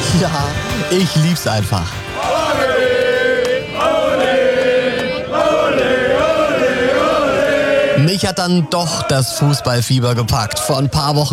Ja, ich lieb's einfach. Mich hat dann doch das Fußballfieber gepackt. Vor ein paar Wochen